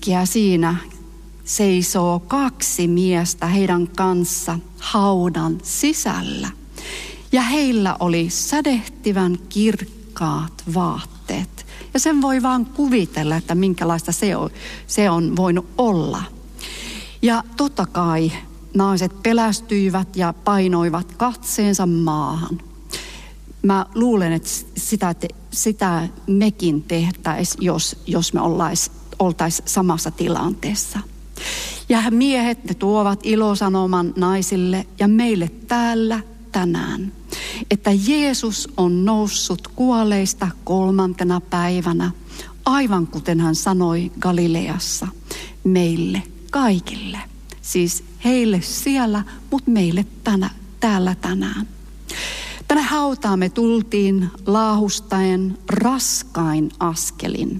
yhtäkkiä siinä seisoo 2 miestä heidän kanssa haudan sisällä. Ja heillä oli sädehtivän kirkkaat vaatteet. Ja sen voi vaan kuvitella, että minkälaista se on voinut olla. Ja totta kai naiset pelästyivät ja painoivat katseensa maahan. Mä luulen, että sitä mekin tehtäisiin, jos me oltaisiin samassa tilanteessa. Ja miehet, ne tuovat ilosanoman naisille ja meille täällä tänään, että Jeesus on noussut kuolleista 3. päivänä, aivan kuten hän sanoi Galileassa, meille kaikille. Siis heille siellä, mutta meille täällä tänään. Tänne hautaan me tultiin laahustaen raskain askelin.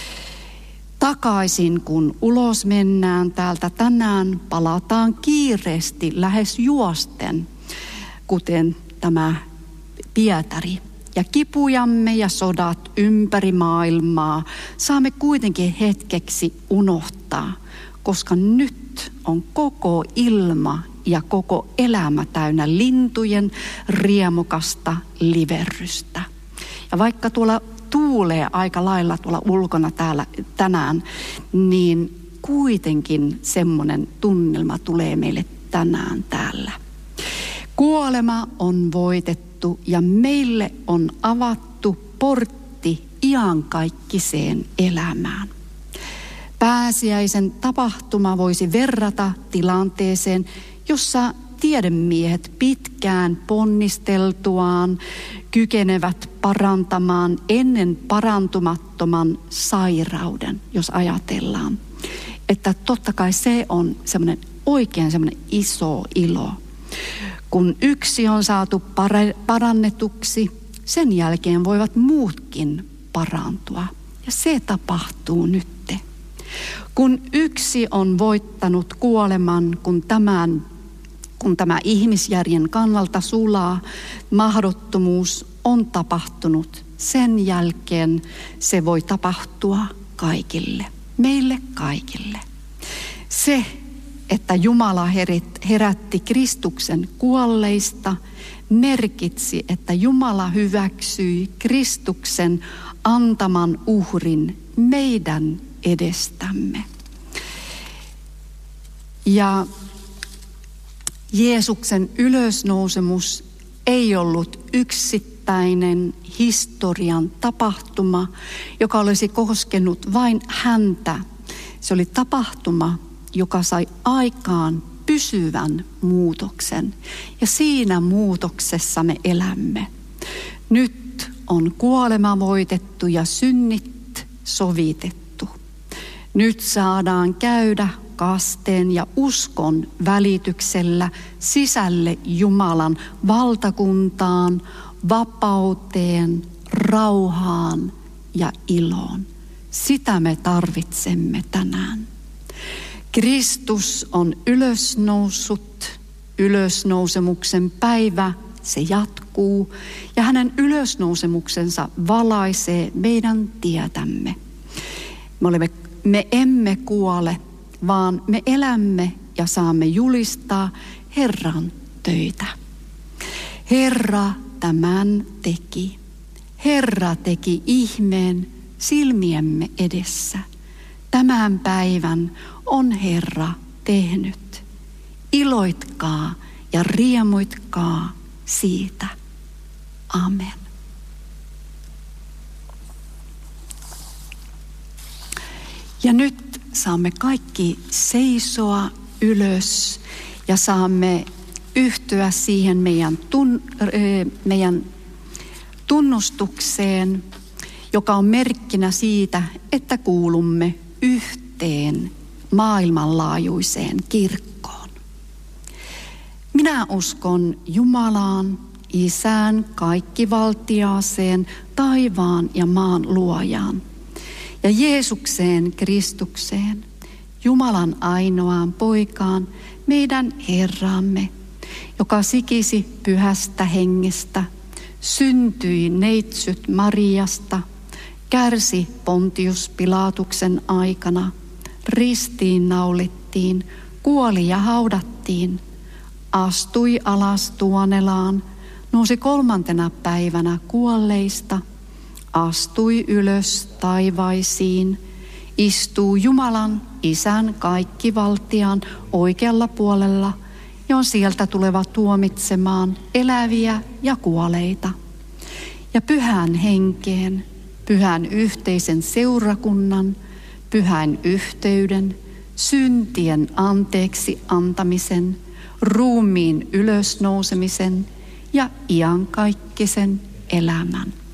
Takaisin, kun ulos mennään täältä tänään, palataan kiireesti, lähes juosten, kuten tämä Pietari. Ja kipujamme ja sodat ympäri maailmaa saamme kuitenkin hetkeksi unohtaa, koska nyt on koko ilma ja koko elämä täynnä lintujen riemukasta liverrystä. Ja vaikka tuolla tuulee aika lailla tuolla ulkona täällä tänään, niin kuitenkin semmoinen tunnelma tulee meille tänään täällä. Kuolema on voitettu ja meille on avattu portti iankaikkiseen elämään. Pääsiäisen tapahtuma voisi verrata tilanteeseen, jossa tiedemiehet pitkään ponnisteltuaan kykenevät parantamaan ennen parantumattoman sairauden, jos ajatellaan. Että totta kai se on oikein semmoinen iso ilo. Kun yksi on saatu parannetuksi, sen jälkeen voivat muutkin parantua. Ja se tapahtuu nyt. Kun yksi on voittanut kuoleman, kun tämä ihmisjärjen kannalta sulaa mahdottomuus on tapahtunut, sen jälkeen se voi tapahtua kaikille, meille kaikille. Se, että Jumala herätti Kristuksen kuolleista, merkitsi, että Jumala hyväksyi Kristuksen antaman uhrin meidän edestämme. Ja Jeesuksen ylösnousemus ei ollut yksittäinen historian tapahtuma, joka olisi koskenut vain häntä. Se oli tapahtuma, joka sai aikaan pysyvän muutoksen. Ja siinä muutoksessa me elämme. Nyt on kuolema voitettu ja synnit sovitettu. Nyt saadaan käydä kasteen ja uskon välityksellä sisälle Jumalan valtakuntaan, vapauteen, rauhaan ja iloon. Sitä me tarvitsemme tänään. Kristus on ylösnoussut, ylösnousemuksen päivä, se jatkuu ja hänen ylösnousemuksensa valaisee meidän tietämme. Me emme kuole, vaan me elämme ja saamme julistaa Herran töitä. Herra tämän teki. Herra teki ihmeen silmiemme edessä. Tämän päivän on Herra tehnyt. Iloitkaa ja riemuitkaa siitä. Amen. Ja nyt saamme kaikki seisoa ylös ja saamme yhtyä siihen meidän tunnustukseen, joka on merkkinä siitä, että kuulumme yhteen maailmanlaajuiseen kirkkoon. Minä uskon Jumalaan, Isään kaikkivaltiaaseen, taivaan ja maan luojaan. Ja Jeesukseen Kristukseen, Jumalan ainoaan poikaan, meidän Herramme, joka sikisi pyhästä hengestä, syntyi neitsyt Mariasta, kärsi Pontius Pilatuksen aikana, ristiin naulittiin, kuoli ja haudattiin, astui alas tuonelaan, nousi 3. päivänä kuolleista, astui ylös taivaisiin, istuu Jumalan, Isän kaikkivaltiaan oikealla puolella ja on sieltä tuleva tuomitsemaan eläviä ja kuoleita. Ja pyhän henkeen, pyhän yhteisen seurakunnan, pyhän yhteyden, syntien anteeksi antamisen, ruumiin ylösnousemisen ja iankaikkisen elämän.